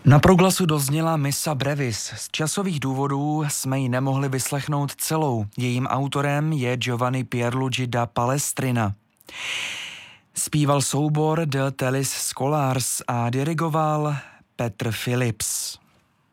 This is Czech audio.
Na proglasu dozněla Missa brevis. Z časových důvodů jsme ji nemohli vyslechnout celou. Jejím autorem je Giovanni Pierluigi da Palestrina. Zpíval soubor The Tellis Scholars a dirigoval Petr Phillips.